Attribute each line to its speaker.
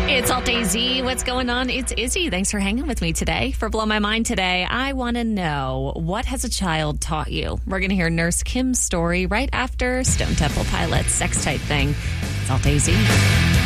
Speaker 1: It's Alt AZ. What's going on? It's Izzy. Thanks for hanging with me today. For Blow My Mind today, I want to know, what has a child taught you? We're going to hear Nurse Kim's story right after Stone Temple Pilots' Sex Type Thing. It's Alt AZ.